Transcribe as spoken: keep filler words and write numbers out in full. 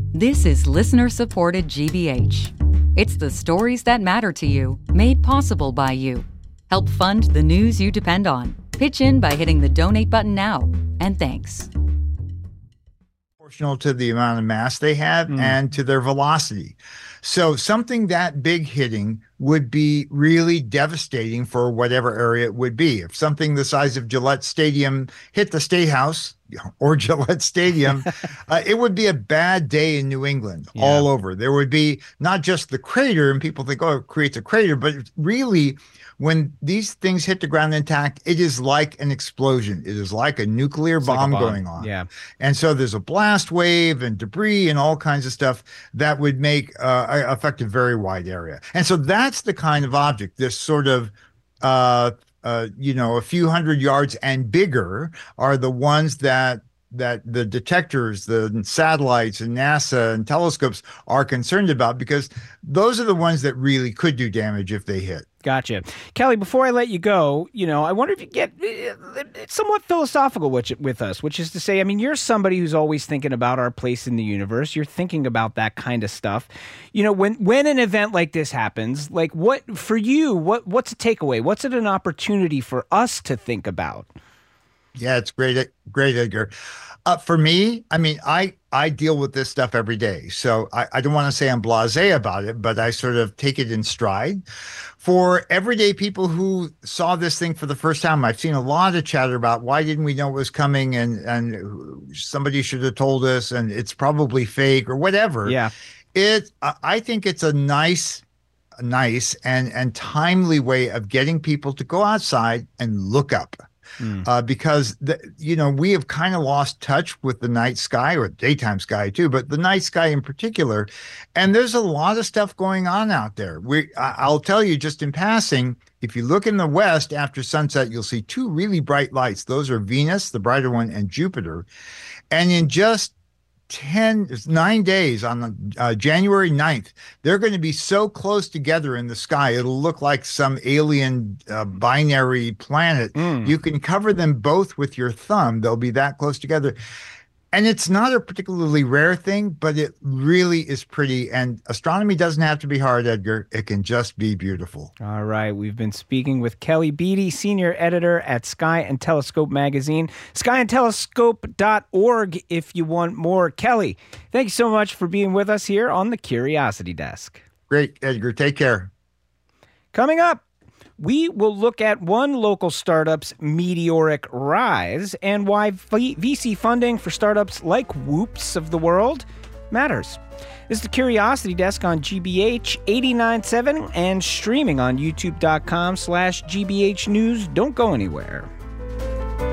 This is listener-supported G B H. It's the stories that matter to you, made possible by you. Help fund the news you depend on. Pitch in by hitting the donate button now. And thanks. Proportional to the amount of mass they have mm. and to their velocity. So something that big hitting would be really devastating for whatever area it would be. If something the size of Gillette Stadium hit the State House or Gillette Stadium, uh, it would be a bad day in New England yeah. all over. There would be not just the crater, and people think, oh, it creates a crater, but really, when these things hit the ground intact, it is like an explosion. It is like a nuclear it's bomb, like a bomb going on. Yeah. And so there's a blast wave and debris and all kinds of stuff that would make uh, affect a very wide area. And so that's the kind of object, this sort of, uh, uh, you know, a few hundred yards and bigger are the ones that that the detectors, the satellites and NASA and telescopes are concerned about, because those are the ones that really could do damage if they hit. Gotcha. Kelly, before I let you go, you know, I wonder if you get it's somewhat philosophical with, with us, which is to say, I mean, you're somebody who's always thinking about our place in the universe. You're thinking about that kind of stuff. You know, when when an event like this happens, like what, for you, what what's a takeaway? What's it an opportunity for us to think about? Yeah, it's great. Great, Edgar. Uh, for me, I mean, I, I deal with this stuff every day. So I, I don't want to say I'm blasé about it, but I sort of take it in stride. For everyday people who saw this thing for the first time, I've seen a lot of chatter about why didn't we know it was coming, and, and somebody should have told us, and it's probably fake or whatever. Yeah. It, I think it's a nice, nice and, and timely way of getting people to go outside and look up. Mm. Uh, because, the, you know, we have kind of lost touch with the night sky, or daytime sky too, but the night sky in particular. And there's a lot of stuff going on out there. We, I, I'll tell you just in passing, if you look in the west after sunset, you'll see two really bright lights. Those are Venus, the brighter one, and Jupiter. And in just ten, nine days on uh, January ninth, they're going to be so close together in the sky, it'll look like some alien uh, binary planet. Mm. You can cover them both with your thumb. They'll be that close together. And it's not a particularly rare thing, but it really is pretty. And astronomy doesn't have to be hard, Edgar. It can just be beautiful. All right. We've been speaking with Kelly Beatty, senior editor at Sky and Telescope magazine. sky and telescope dot org if you want more. Kelly, thank you so much for being with us here on the Curiosity Desk. Great, Edgar. Take care. Coming up, we will look at one local startup's meteoric rise and why V C funding for startups like Whoops of the world matters. This is the Curiosity Desk on G B H eighty-nine point seven and streaming on youtube dot com slash G B H News. Don't go anywhere.